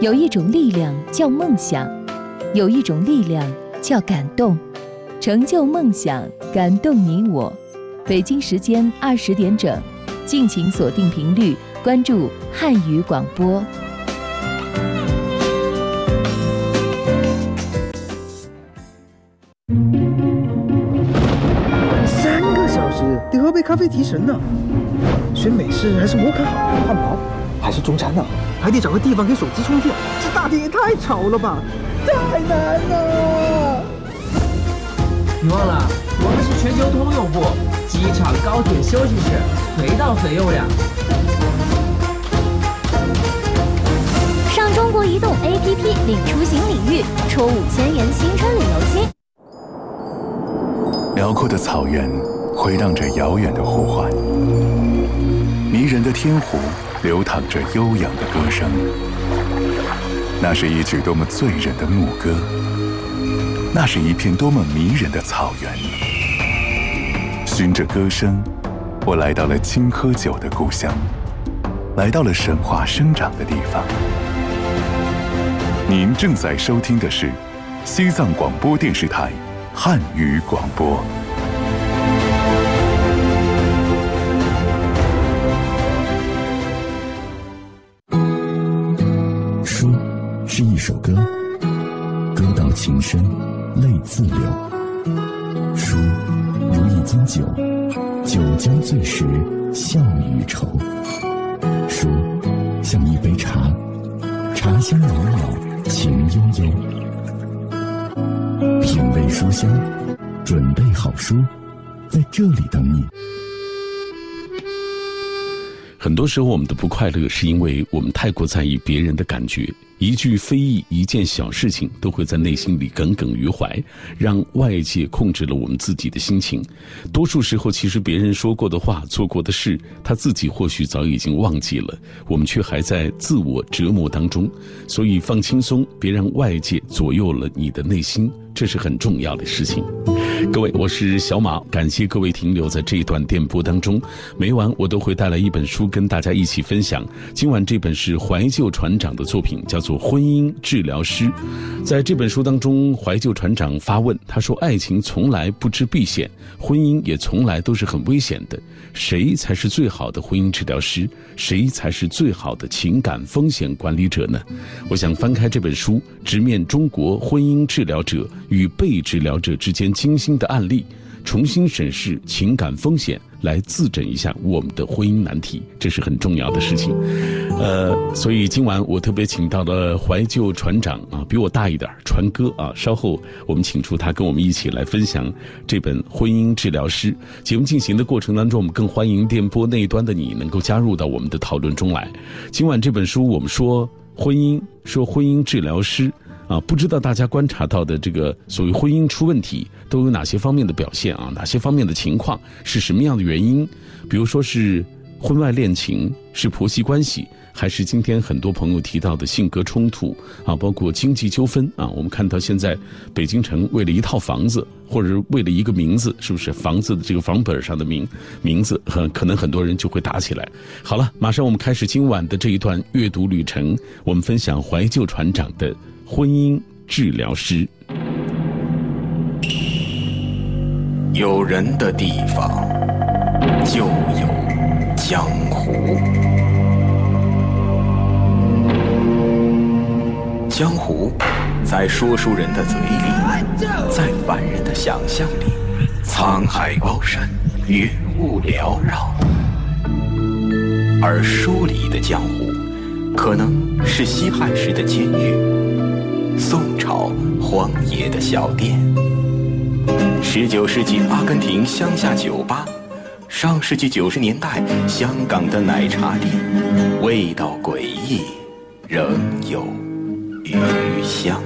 有一种力量叫梦想，有一种力量叫感动，成就梦想，感动你我。北京时间20点整，敬请锁定频率，关注汉语广播。 3个小时得喝杯咖啡提神呢。选美式还是摩卡好？汉堡还是中餐呢？还得找个地方给手机充电。这大厅也太吵了吧，太难了。 你忘了，我们是全球通用部，机场、高铁、休息室，随到随用呀。 上中国移动 APP 领出行礼遇，抽5000元新春旅游金。 辽阔的草原回荡着遥远的呼唤，迷人的天湖流淌着悠扬的歌声。那是一曲多么醉人的牧歌，那是一片多么迷人的草原。循着歌声，我来到了青稞酒的故乡，来到了神话生长的地方。您正在收听的是西藏广播电视台汉语广播。 书是一首歌，歌到情深，泪自流。书如一樽酒，酒将醉时，笑与愁。书像一杯茶，茶香袅袅，情悠悠。品味书香，准备好书，在这里等你。 很多时候我们的不快乐是因为我们太过在意别人的感觉，一句非议，一件小事情都会在内心里耿耿于怀，让外界控制了我们自己的心情。多数时候其实别人说过的话，做过的事，他自己或许早已经忘记了，我们却还在自我折磨当中。所以放轻松，别让外界左右了你的内心，这是很重要的事情。各位，我是小马，感谢各位停留在这一段电波当中。每晚我都会带来一本书跟大家一起分享。今晚这本是怀旧船长的作品，叫做《婚姻治疗师》。在这本书当中，怀旧船长发问，他说：爱情从来不知避险，婚姻也从来都是很危险的。谁才是最好的婚姻治疗师？谁才是最好的情感风险管理者呢？我想翻开这本书，直面中国婚姻治疗者与被治疗者之间精心的案例，重新审视情感风险，来自诊一下我们的婚姻难题，这是很重要的事情。所以今晚我特别请到了怀旧船长啊，比我大一点，船哥啊。稍后我们请出他跟我们一起来分享这本《婚姻治疗师》。节目进行的过程当中，我们更欢迎电波那一端的你能够加入到我们的讨论中来。今晚这本书我们说婚姻治疗师。不知道大家观察到的这个所谓婚姻出问题都有哪些方面的表现啊？哪些方面的情况是什么样的原因？比如说是婚外恋情，是婆媳关系，还是今天很多朋友提到的性格冲突啊，包括经济纠纷啊。我们看到现在北京城为了一套房子，或者为了一个名字，是不是房子的这个房本上的名字，可能很多人就会打起来。好了，马上我们开始今晚的这一段阅读旅程，我们分享怀旧船长的婚姻治疗师。 有人的地方就有江湖，江湖在说书人的嘴里，在凡人的想象里，沧海高山，云雾缭绕。而书里的江湖，可能是西汉时的监狱，宋朝荒野的小店，19世纪阿根廷乡下酒吧，上世纪90年代香港的奶茶店，味道诡异，仍有余香。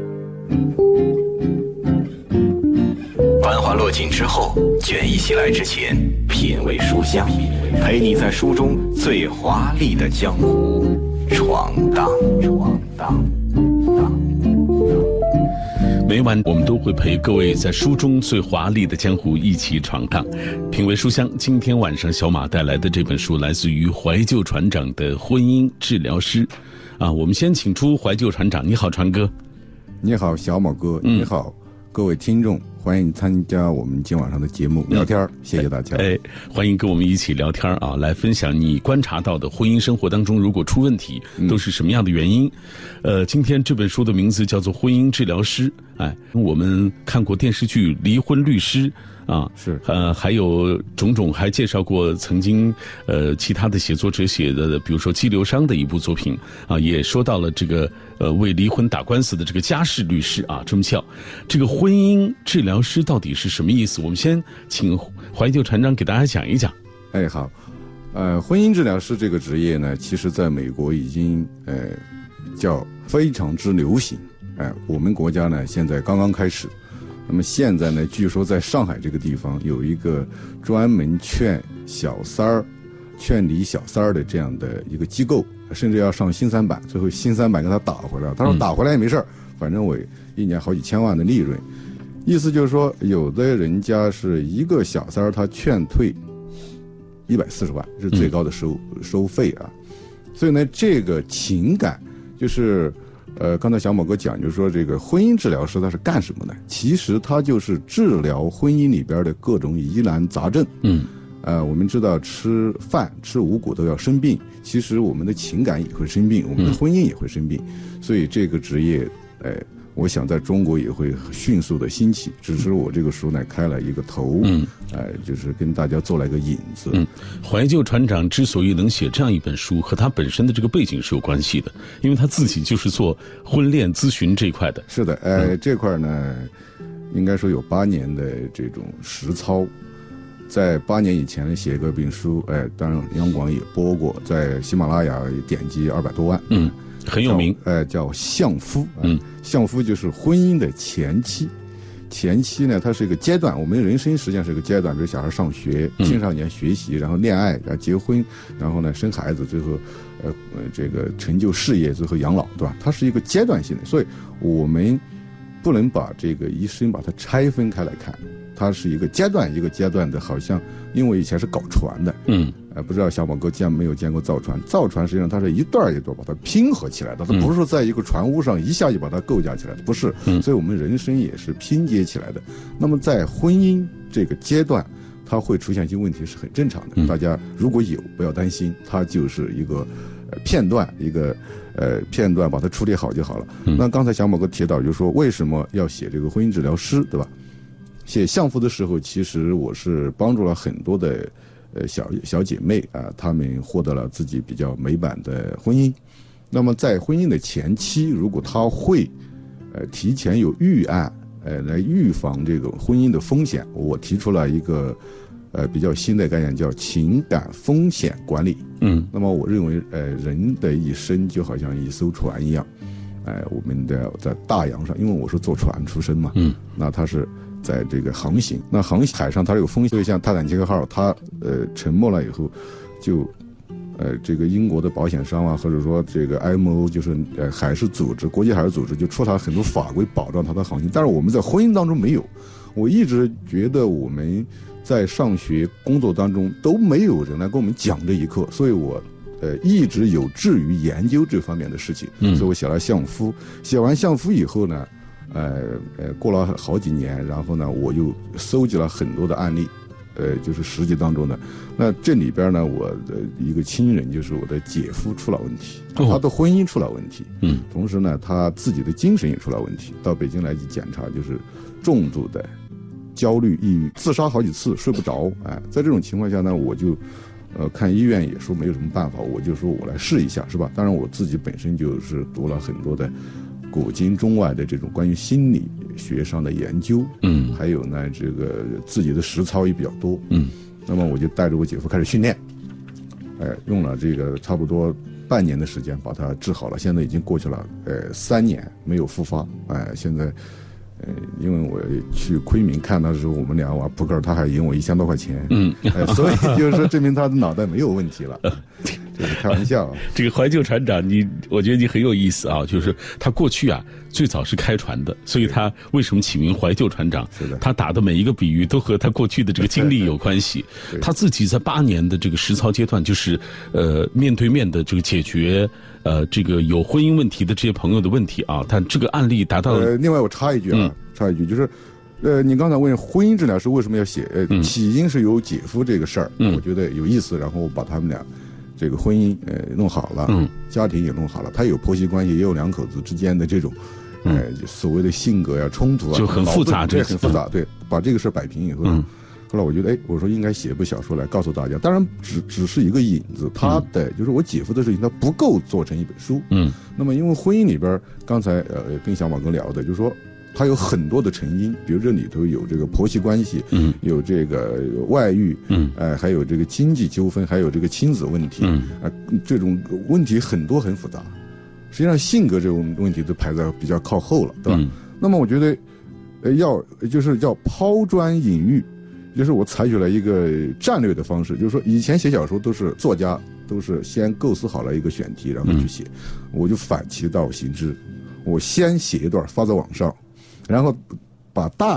繁华落尽之后，倦意袭来之前，品味书香，陪你在书中最华丽的江湖闯荡。 每晚我们都会陪各位在书中最华丽的江湖一起闯荡，品味书香。今天晚上小马带来的这本书来自于怀旧船长的婚姻治疗师。我们先请出怀旧船长。你好，船哥。 你好，小马哥。你好，各位听众，欢迎参加我们今晚上的节目聊天，谢谢大家。 欢迎跟我们一起聊天来分享你观察到的婚姻生活当中如果出问题都是什么样的原因。今天这本书的名字叫做《婚姻治疗师》。我们看过电视剧《离婚律师》 是还有种种，还介绍过曾经其他的写作者写的，比如说激流商的一部作品也说到了这个为离婚打官司的这个家事律师这么巧。这个婚姻治疗师到底是什么意思？我们先请怀旧船长给大家讲一讲。 好，婚姻治疗师这个职业呢，其实在美国已经叫非常之流行。我们国家呢现在刚刚开始。那么现在呢，据说在上海这个地方有一个专门劝离小三儿的这样的一个机构，甚至要上新三板，最后新三板给他打回来。他说打回来也没事儿，反正我一年好几千万的利润。意思就是说，有的人家是一个小三儿，他劝退140万是最高的收费所以呢，这个情感就是刚才小某哥讲，就是说这个婚姻治疗师他是干什么的？其实他就是治疗婚姻里边的各种疑难杂症。我们知道吃饭吃五谷都要生病，其实我们的情感也会生病，我们的婚姻也会生病。所以这个职业我想在中国也会迅速的兴起，只是我这个书呢开了一个头，就是跟大家做了一个引子。 怀旧船长之所以能写这样一本书，和他本身的这个背景是有关系的，因为他自己就是做婚恋咨询这一块的。 是的，这块呢，应该说有8年的这种实操。在8年以前写过一本书，当然央广也播过，在喜马拉雅点击200多万。 很有名， 叫相夫。相夫就是婚姻的前期。前期呢，它是一个阶段，我们人生实际上是一个阶段，比如小孩上学、青少年学习，然后恋爱，然后结婚，然后呢生孩子，最后这个成就事业，最后养老，对吧？它是一个阶段性的，所以我们不能把这个一生把它拆分开来看，它是一个阶段一个阶段的，好像因为以前是搞船的，不知道小宝哥没有见过造船？造船实际上它是一段一段把它拼合起来的，它不是说在一个船坞上一下就把它构架起来的，不是。所以我们人生也是拼接起来的。那么在婚姻这个阶段，它会出现一些问题是很正常的。大家如果有，不要担心，它就是一个片段，一个片段，把它处理好就好了。那刚才小宝哥提到，就是说为什么要写这个婚姻治疗师，对吧？写相夫的时候，其实我是帮助了很多的小姐妹她们获得了自己比较美满的婚姻。那么在婚姻的前期，如果她会提前有预案来预防这个婚姻的风险，我提出了一个比较新的概念，叫情感风险管理。那么我认为人的一生就好像一艘船一样，我们在大洋上，因为我是坐船出身嘛，那它是在这个航行，那海上它有风险，所以像泰坦尼克号它沉没了以后，就这个英国的保险商或者说这个 IMO 就是海事组织，国际海事组织就出台很多法规保障它的航行，但是我们在婚姻当中没有。我一直觉得我们在上学工作当中都没有人来跟我们讲这一课，所以我一直有志于研究这方面的事情，所以我写了相夫。写完相夫以后呢，过了好几年，然后呢，我又搜集了很多的案例，就是实际当中的。那这里边呢，我的一个亲人就是我的姐夫出了问题，他的婚姻出了问题，同时呢，他自己的精神也出了问题，到北京来检查，就是重度的焦虑、抑郁，自杀好几次，睡不着。在这种情况下呢，我就看医院也说没有什么办法，我就说我来试一下，是吧？当然我自己本身就是读了很多的古今中外的这种关于心理学上的研究，还有呢这个自己的实操也比较多，那么我就带着我姐夫开始训练，用了这个差不多半年的时间把他治好了，现在已经过去了3年没有复发，现在因为我去昆明看他的时候，我们俩玩扑克，他还赢我1000多块钱，所以就是说证明他的脑袋没有问题了。 这是开玩笑啊。 这个怀旧船长，我觉得你很有意思啊，就是他过去啊最早是开船的，所以他为什么起名怀旧船长？ 是的， 他打的每一个比喻都和他过去的这个经历有关系。他自己在8年的这个实操阶段，就是面对面的这个解决这个有婚姻问题的这些朋友的问题啊。但这个案例达到另外我插一句就是。你刚才问婚姻治疗师为什么要写？起因是有姐夫这个事儿，我觉得有意思，然后我把他们俩这个婚姻弄好了，家庭也弄好了，他有婆媳关系，也有两口子之间的这种所谓的性格呀冲突啊， 就很复杂， 这很复杂。对，把这个事摆平以后，后来我觉得我说应该写部小说来告诉大家，当然只是一个引子，他的就是我姐夫的事情，他不够做成一本书。那么因为婚姻里边，刚才跟小马哥聊的，就是说。它有很多的成因，比如这里头有这个婆媳关系，有这个外遇，还有这个经济纠纷，还有这个亲子问题，这种问题很多很复杂。实际上性格这种问题都排在比较靠后了，对吧？那么我觉得，就是叫抛砖引玉，就是我采取了一个战略的方式，就是说以前写小说都是作家都是先构思好了一个选题，然后去写，我就反其道行之，我先写一段发在网上。然后把大